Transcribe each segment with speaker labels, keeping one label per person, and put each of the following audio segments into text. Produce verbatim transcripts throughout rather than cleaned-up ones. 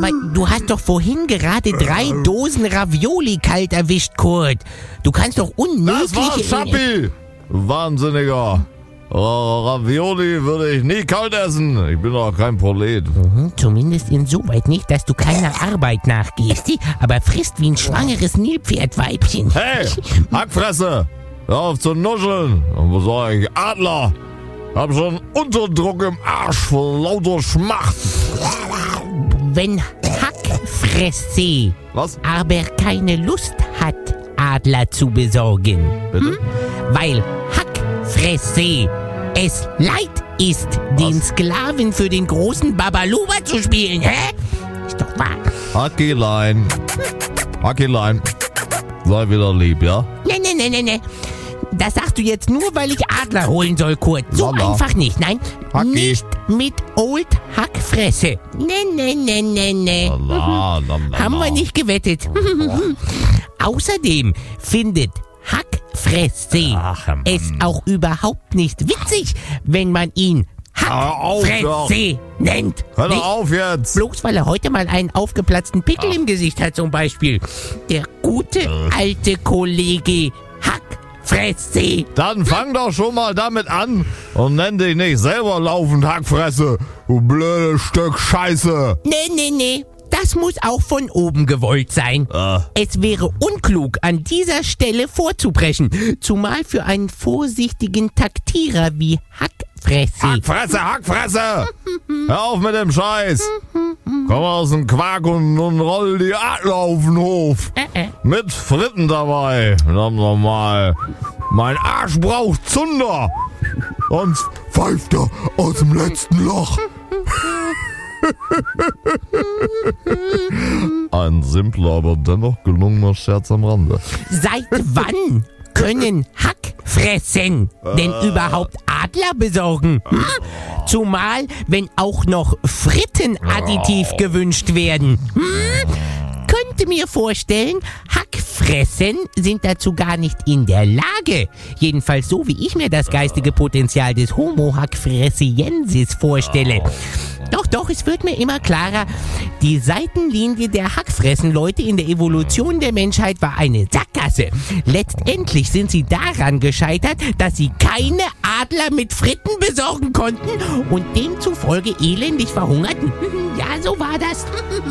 Speaker 1: Aber du hast doch vorhin gerade drei Dosen Ravioli kalt erwischt, Kurt. Du kannst doch unmöglich...
Speaker 2: Das war Schappi! Wahnsinniger. Ravioli würde ich nie kalt essen. Ich bin doch kein Prolet.
Speaker 1: Mhm, zumindest insoweit nicht, dass du keiner Arbeit nachgehst, aber frisst wie ein schwangeres Nilpferdweibchen.
Speaker 2: Hey, Hackfresse! Hör auf zu nuscheln. Und was sag ich? Adler! Hab schon Unterdruck im Arsch vor lauter Schmacht.
Speaker 1: Wenn Hackfresse
Speaker 2: Was?
Speaker 1: aber keine Lust hat, Adler zu besorgen,
Speaker 2: Bitte?
Speaker 1: weil Hackfresse es leid ist, den Sklaven für den großen Babaluba zu spielen, hä? Ist doch wahr.
Speaker 2: Hackilein. Hackilein. Sei wieder lieb, ja?
Speaker 1: Ne, ne, ne, ne, ne. Das sagst du jetzt nur, weil ich Adler holen soll, Kurt. So
Speaker 2: Lala.
Speaker 1: einfach nicht. Nein,
Speaker 2: Hacki.
Speaker 1: nicht mit Old Hackfresse. Ne, ne, ne, ne, ne.
Speaker 2: La, la, la,
Speaker 1: Haben wir
Speaker 2: la.
Speaker 1: nicht gewettet. Außerdem findet Hackfresse
Speaker 2: Ach, Mann.
Speaker 1: es auch überhaupt nicht witzig, wenn man ihn
Speaker 2: Hör auf,
Speaker 1: Hackfresse nennt.
Speaker 2: Hör
Speaker 1: Nicht?
Speaker 2: doch auf jetzt.
Speaker 1: Bloß weil er heute mal einen aufgeplatzten Pickel im Gesicht hat zum Beispiel. Der gute alte Kollege Hackfresse.
Speaker 2: Dann fang doch schon mal damit an und nenn dich nicht selber laufend Hackfresse, du blödes Stück Scheiße.
Speaker 1: Nee, nee, nee. Das muss auch von oben gewollt sein.
Speaker 2: Äh.
Speaker 1: Es wäre unklug, an dieser Stelle vorzubrechen. Zumal für einen vorsichtigen Taktierer wie Hackfresse.
Speaker 2: Hackfresse, Hackfresse! Hör auf mit dem Scheiß! Komm aus dem Quark und, und roll die Adler auf den Hof.
Speaker 1: Äh, äh.
Speaker 2: Mit Fritten dabei. Verdammt nochmal. Mein Arsch braucht Zunder. Sonst pfeift er aus dem letzten Loch. Ein simpler, aber dennoch gelungener Scherz am Rande.
Speaker 1: Seit wann können Hackfressen denn überhaupt Adler besorgen? Hm? Zumal, wenn auch noch Frittenadditiv gewünscht werden. Hm? Könnte mir vorstellen, Hackfressen sind dazu gar nicht in der Lage. Jedenfalls so, wie ich mir das geistige Potenzial des Homo hackfressiensis vorstelle. Doch, doch, es wird mir immer klarer, die Seitenlinie der Hackfressenleute in der Evolution der Menschheit war eine Sackgasse. Letztendlich sind sie daran gescheitert, dass sie keine Adler mit Fritten besorgen konnten und demzufolge elendig verhungerten. Ja, so war das.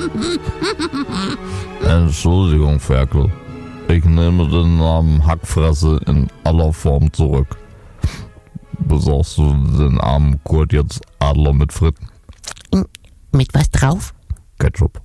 Speaker 2: Entschuldigung, Ferkel. Ich nehme den Namen Hackfresse in aller Form zurück. Besorgst du den armen Kurt jetzt Adler mit Fritten?
Speaker 1: Mit was drauf?
Speaker 2: Ketchup.